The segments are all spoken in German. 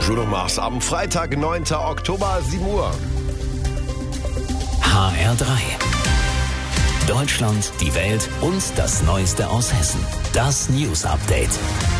Bruno Mars am Freitag, 9. Oktober, 7 Uhr. HR3. Deutschland, die Welt und das Neueste aus Hessen. Das News Update.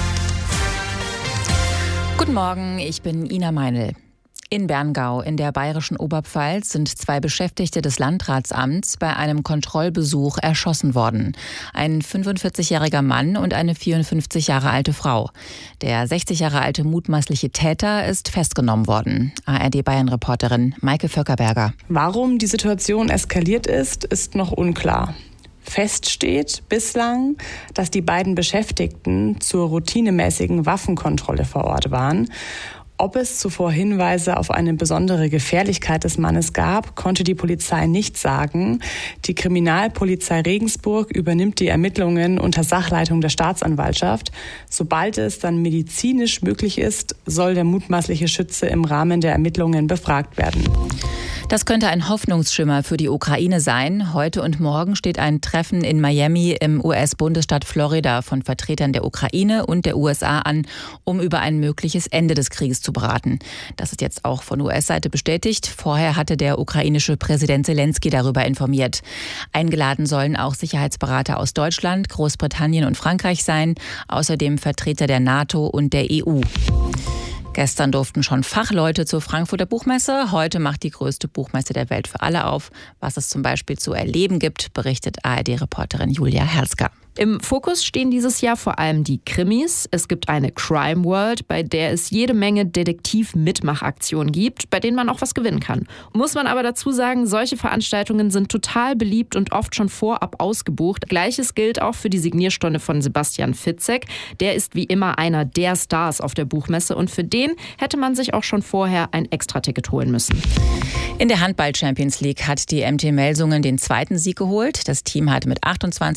Guten Morgen, ich bin Ina Meinl. In Berngau in der bayerischen Oberpfalz sind 2 Beschäftigte des Landratsamts bei einem Kontrollbesuch erschossen worden. Ein 45-jähriger Mann und eine 54 Jahre alte Frau. Der 60 Jahre alte mutmaßliche Täter ist festgenommen worden. ARD-Bayern-Reporterin Maike Vöckerberger. Warum die Situation eskaliert ist noch unklar. Fest steht bislang, dass die beiden Beschäftigten zur routinemäßigen Waffenkontrolle vor Ort waren. Ob es zuvor Hinweise auf eine besondere Gefährlichkeit des Mannes gab, konnte die Polizei nicht sagen. Die Kriminalpolizei Regensburg übernimmt die Ermittlungen unter Sachleitung der Staatsanwaltschaft. Sobald es dann medizinisch möglich ist, soll der mutmaßliche Schütze im Rahmen der Ermittlungen befragt werden. Das könnte ein Hoffnungsschimmer für die Ukraine sein. Heute und morgen steht ein Treffen in Miami im US-Bundesstaat Florida von Vertretern der Ukraine und der USA an, um über ein mögliches Ende des Krieges zu beraten. Das ist jetzt auch von US-Seite bestätigt. Vorher hatte der ukrainische Präsident Zelensky darüber informiert. Eingeladen sollen auch Sicherheitsberater aus Deutschland, Großbritannien und Frankreich sein, außerdem Vertreter der NATO und der EU. Gestern durften schon Fachleute zur Frankfurter Buchmesse. Heute macht die größte Buchmesse der Welt für alle auf. Was es zum Beispiel zu erleben gibt, berichtet ARD-Reporterin Julia Herzger. Im Fokus stehen dieses Jahr vor allem die Krimis. Es gibt eine Crime World, bei der es jede Menge Detektiv-Mitmachaktionen gibt, bei denen man auch was gewinnen kann. Muss man aber dazu sagen, solche Veranstaltungen sind total beliebt und oft schon vorab ausgebucht. Gleiches gilt auch für die Signierstunde von Sebastian Fitzek. Der ist wie immer einer der Stars auf der Buchmesse und für den hätte man sich auch schon vorher ein Extraticket holen müssen. In der Handball-Champions League hat die MT Melsungen den 2. Sieg geholt. Das Team hat mit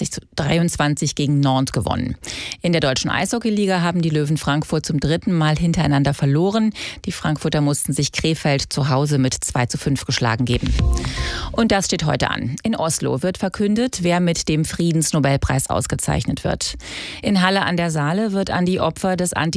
28:23 gegen Nantes gewonnen. In der deutschen Eishockeyliga haben die Löwen Frankfurt zum 3. Mal hintereinander verloren. Die Frankfurter mussten sich Krefeld zu Hause mit 2:5 geschlagen geben. Und das steht heute an. In Oslo wird verkündet, wer mit dem Friedensnobelpreis ausgezeichnet wird. In Halle an der Saale wird an die Opfer des